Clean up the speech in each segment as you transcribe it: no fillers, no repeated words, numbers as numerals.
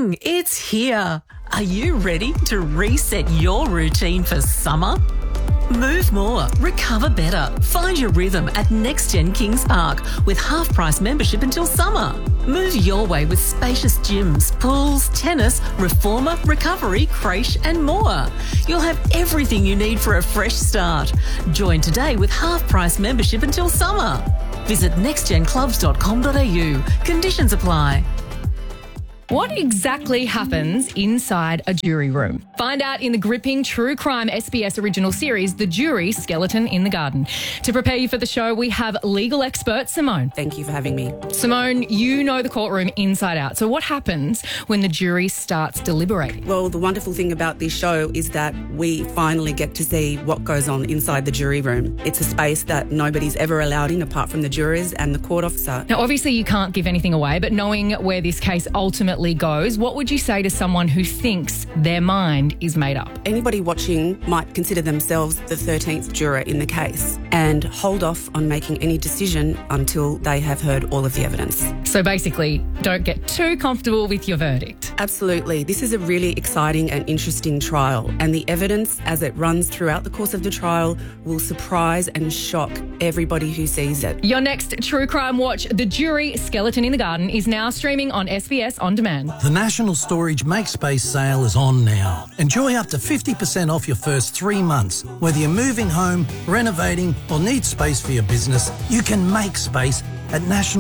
spring, it's here. Are you ready to reset your routine for summer? Move more, recover better. Find your rhythm at NextGen Kings Park with half-price membership until summer. Move your way with spacious gyms, pools, tennis, reformer, recovery, creche and more. You'll have everything you need for a fresh start. Join today with half-price membership until summer. Visit nextgenclubs.com.au. Conditions apply. What exactly happens inside a jury room? Find out in the gripping true crime SBS original series, The Jury: Skeleton in the Garden. To prepare you for the show, we have legal expert Simone. Thank you for having me. Simone, you know the courtroom inside out. So what happens when the jury starts deliberating? Well, the wonderful thing about this show is that we finally get to see what goes on inside the jury room. It's a space that nobody's ever allowed in apart from the jurors and the court officer. Now, obviously you can't give anything away, but knowing where this case ultimately goes, what would you say to someone who thinks their mind is made up? Anybody watching might consider themselves the 13th juror in the case and hold off on making any decision until they have heard all of the evidence. So basically, don't get too comfortable with your verdict. Absolutely. This is a really exciting and interesting trial, and the evidence as it runs throughout the course of the trial will surprise and shock everybody who sees it. Your next True Crime Watch, The Jury: Skeleton in the Garden, is now streaming on SBS On Demand. The National Storage MakeSpace sale is on now. Enjoy up to 50% off your first 3 months. Whether you're moving home, renovating or need space for your business, you can make space at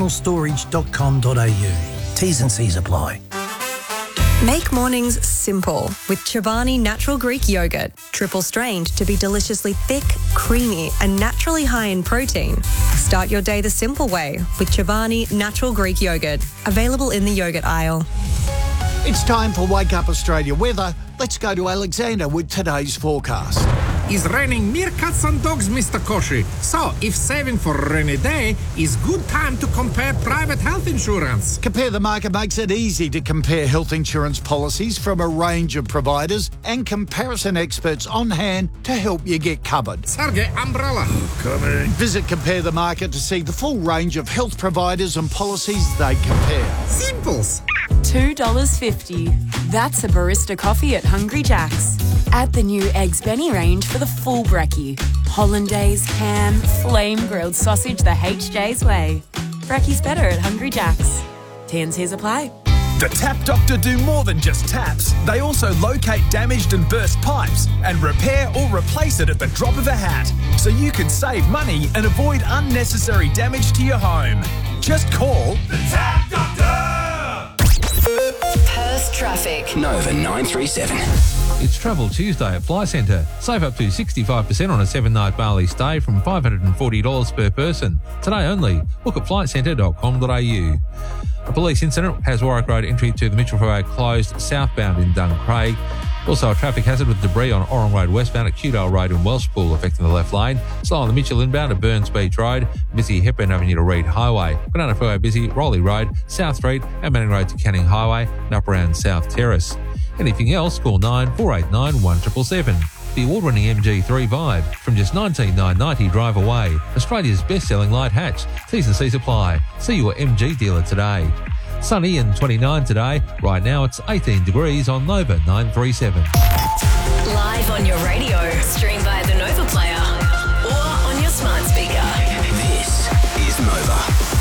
nationalstorage.com.au. T's and C's apply. Make mornings simple with Chobani Natural Greek Yogurt. Triple strained to be deliciously thick, creamy and naturally high in protein. Start your day the simple way with Chobani Natural Greek Yogurt. Available in the yogurt aisle. It's time for Wake Up Australia weather. Let's go to Alexander with today's forecast. It's raining meerkats and dogs, Mr. Koshi. So, if saving for a rainy day is good time to compare private health insurance. Compare the Market makes it easy to compare health insurance policies from a range of providers and comparison experts on hand to help you get covered. Sergey, umbrella. Coming. Visit Compare the Market to see the full range of health providers and policies they compare. Simples. $2.50. That's a barista coffee at Hungry Jack's. Add the new Eggs Benny range for the full brekkie. Hollandaise, ham, flame grilled sausage the HJ's way. Brekkie's better at Hungry Jack's. T&Cs apply. The Tap Doctor do more than just taps. They also locate damaged and burst pipes and repair or replace it at the drop of a hat, so you can save money and avoid unnecessary damage to your home. Just call the Tap Doctor! Perth traffic. Nova 937. It's Travel Tuesday at Fly Centre. Save up to 65% on a 7-night Bali stay from $540 per person. Today only. Look at flightcentre.com.au. A police incident has Warwick Road entry to the Mitchell Freeway closed southbound in Duncraig. Also a traffic hazard with debris on Orong Road westbound at Cudale Road in Welshpool affecting the left lane. Slow on the Mitchell inbound at Burns Beach Road. Busy Hepburn Avenue to Reed Highway. Banana Freeway busy Rowley Road, South Street and Manning Road to Canning Highway and up around South Terrace. Anything else, call 9489 1777. The award-winning MG3 Vibe from just $19,990 drive away. Australia's best-selling light hatch. T's and C's apply. See your MG dealer today. Sunny and 29 today. Right now it's 18 degrees on Nova 937. Live on your radio, stream via the Nova player or on your smart speaker. This is Nova.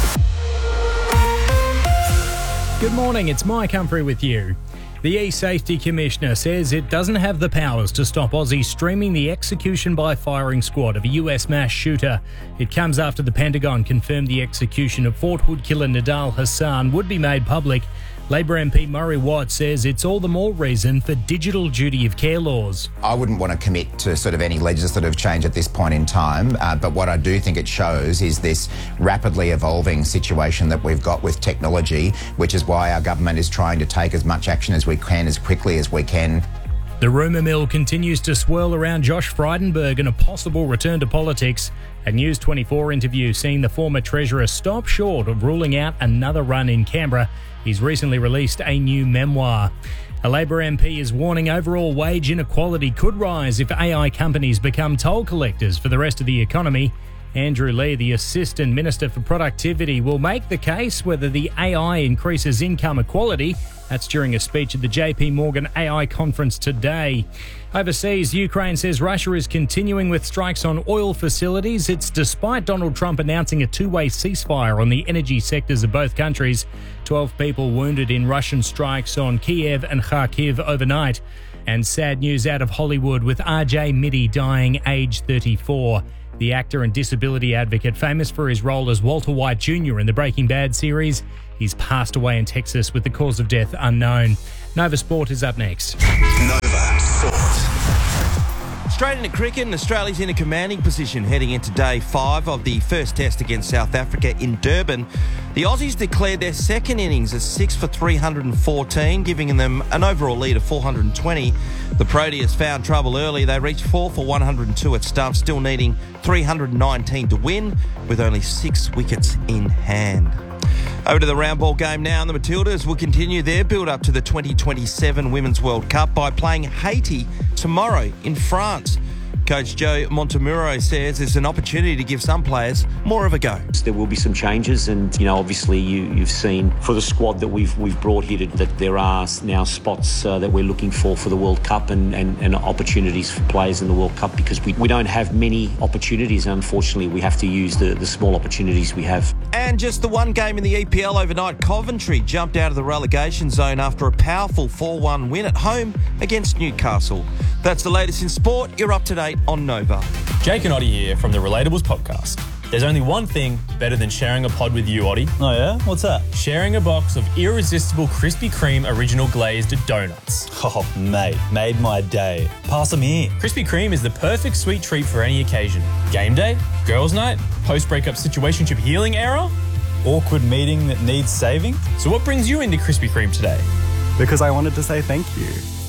Good morning, it's Mike Humphrey with you. The E-Safety Commissioner says it doesn't have the powers to stop Aussies streaming the execution by firing squad of a US mass shooter. It comes after the Pentagon confirmed the execution of Fort Hood killer Nidal Hassan would be made public. Labor MP Murray Watt says it's all the more reason for digital duty of care laws. I wouldn't want to commit to sort of any legislative change at this point in time, but what I do think it shows is this rapidly evolving situation that we've got with technology, which is why our government is trying to take as much action as we can, as quickly as we can. The rumour mill continues to swirl around Josh Frydenberg and a possible return to politics. A News 24 interview seeing the former Treasurer stop short of ruling out another run in Canberra. He's recently released a new memoir. A Labor MP is warning overall wage inequality could rise if AI companies become toll collectors for the rest of the economy. Andrew Lee, the Assistant Minister for Productivity, will make the case whether the AI increases income equality. That's during a speech at the JP Morgan AI conference today. Overseas, Ukraine says Russia is continuing with strikes on oil facilities. It's despite Donald Trump announcing a two-way ceasefire on the energy sectors of both countries. 12 people wounded in Russian strikes on Kiev and Kharkiv overnight. And sad news out of Hollywood with RJ Mitte dying aged 34. The actor and disability advocate, famous for his role as Walter White Jr. in the Breaking Bad series, he's passed away in Texas with the cause of death unknown. Nova Sport is up next. Nova Sport. Straight into cricket, and Australia's in a commanding position heading into day 5 of the first test against South Africa in Durban. The Aussies declared their second innings as 6 for 314, giving them an overall lead of 420. The Proteas found trouble early. They reached 4 for 102 at stumps, still needing 319 to win, with only 6 wickets in hand. Over to the round ball game now, and the Matildas will continue their build-up to the 2027 Women's World Cup by playing Haiti tomorrow in France. Coach Joe Montemuro says there's an opportunity to give some players more of a go. There will be some changes, and obviously you've seen for the squad that we've brought here that there are now spots that we're looking for the World Cup and opportunities for players in the World Cup, because we don't have many opportunities. Unfortunately, we have to use the small opportunities we have. And just the one game in the EPL overnight, Coventry jumped out of the relegation zone after a powerful 4-1 win at home against Newcastle. That's the latest in sport. You're up to date on Nova. Jake and Oddie here from the Relatables podcast. There's only one thing better than sharing a pod with you, Oddie. Oh yeah? What's that? Sharing a box of irresistible Krispy Kreme original glazed donuts. Oh mate, made my day. Pass them here. Krispy Kreme is the perfect sweet treat for any occasion. Game day, girls' night, post-breakup situationship healing era, awkward meeting that needs saving. So what brings you into Krispy Kreme today? Because I wanted to say thank you.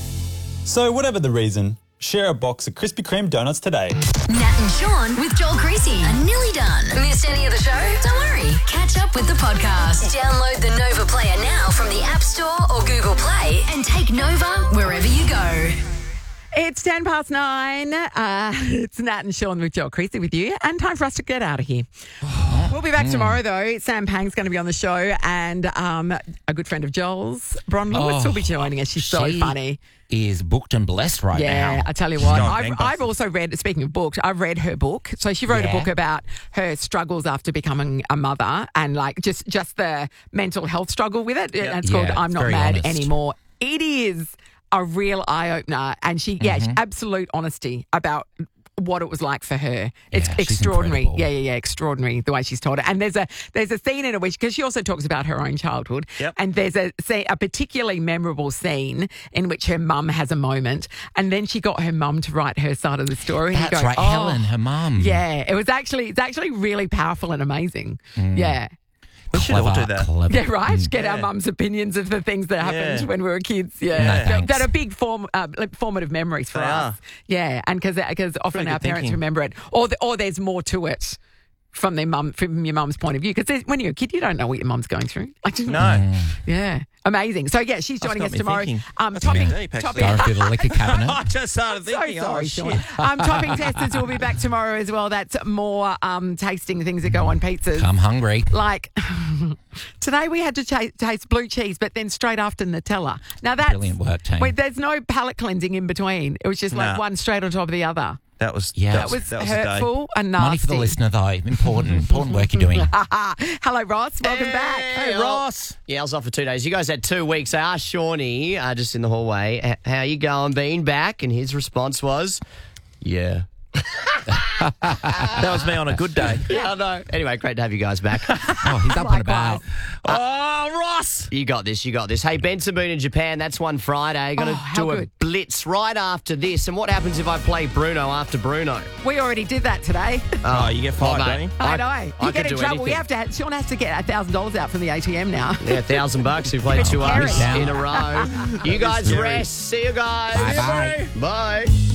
So whatever the reason, share a box of Krispy Kreme donuts today. Nat and Sean with Joel Creasy are nearly done. Missed any of the show? Don't worry. Catch up with the podcast. Download the Nova Player now from the App Store or Google Play and take Nova wherever you go. It's 9:10. It's Nat and Sean with Joel Creasy with you, and time for us to get out of here. We'll be back tomorrow, though. Sam Pang's going to be on the show, and a good friend of Joel's, Bron Lewis, will be joining us. She's so funny. Is booked and blessed now. Yeah, I tell you what, I've also read, speaking of books, I've read her book. So she wrote a book about her struggles after becoming a mother and like just the mental health struggle with it. And it's called I'm Not Mad Anymore. It is a real eye-opener, and she absolute honesty about what it was like for her. It's extraordinary. Yeah, extraordinary the way she's told it. And there's a scene in it which, because she also talks about her own childhood, and there's a particularly memorable scene in which her mum has a moment, and then she got her mum to write her side of the story. That's right, Helen, her mum. Yeah, it's actually really powerful and amazing. Yeah. We should all do that. Clever. Yeah, right. Get our mum's opinions of the things that happened when we were kids. Yeah, that are big formative memories for us. Yeah, and because often our parents remember it, or there's more to it from your mum's point of view. Because when you're a kid, you don't know what your mum's going through. Yeah. Amazing. So, yeah, she's joining us tomorrow. Topping the liquor cabinet. I just started thinking, sorry, Sean. Topping testers will be back tomorrow as well. That's more tasting things that go on pizzas. I'm hungry. Like, today we had to taste blue cheese, but then straight after Nutella. Now, that's brilliant work, team. There's no palate cleansing in between. It was just like one straight on top of the other. That was hurtful and nasty. Money for the listener, though. Important work you're doing. Hello, Ross. Welcome back. Hey, Ross. Yeah, I was off for 2 days. You guys had 2 weeks. I asked Shawnee just in the hallway, how you going being back? And his response was, yeah. That was me on a good day. Yeah, I know. Anyway, great to have you guys back. He's up and about. Ross! You got this. Hey, Benson Boone in Japan, that's one Friday. Going to do a blitz right after this. And what happens if I play Bruno after Bruno? We already did that today. Oh, you get fired, don't you? I know. You get in trouble. Sean has to get $1,000 out from the ATM now. Yeah, $1,000 who played 2 hours in a row. You guys rest. See you guys. Bye-bye. Bye.